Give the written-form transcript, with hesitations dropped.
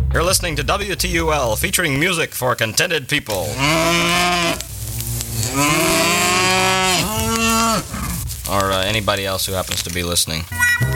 You're listening to WTUL, featuring music for contented people. Or anybody else who happens to be listening.